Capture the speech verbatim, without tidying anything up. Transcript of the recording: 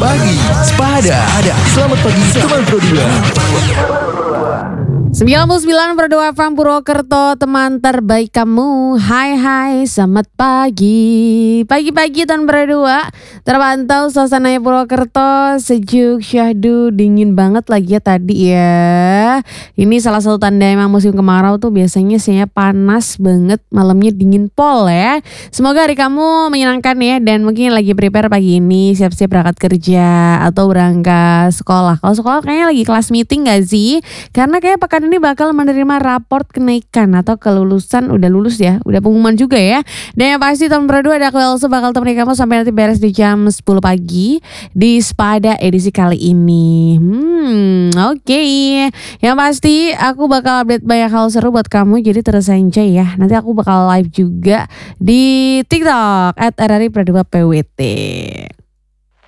Pagi Sepada. Selamat pagi teman Pro dua. sembilan puluh sembilan per dua F M Purwokerto, teman terbaik kamu. Hai hai, selamat pagi. Pagi-pagi tahun berdua terpantau suasananya Purwokerto sejuk, syahdu, dingin banget lagi ya tadi ya. Ini salah satu tanda emang musim kemarau tuh biasanya siangnya panas banget, malamnya dingin pol ya. Semoga hari kamu menyenangkan ya, dan mungkin lagi prepare pagi ini siap-siap berangkat kerja atau berangkat sekolah. Kalau sekolah kayaknya lagi kelas meeting gak sih? Karena kayak pekan ini bakal menerima raport kenaikan atau kelulusan. Udah lulus ya, udah pengumuman juga ya. Dan yang pasti tahun berdua ada aku Elsa bakal temani kamu sampai nanti beres di jam sepuluh pagi di Sepada edisi kali ini. Hmm oke okay. Yang pasti aku bakal update banyak hal seru buat kamu, jadi terus enjoy ya. Nanti aku bakal live juga di TikTok at R R I Pradua P W T.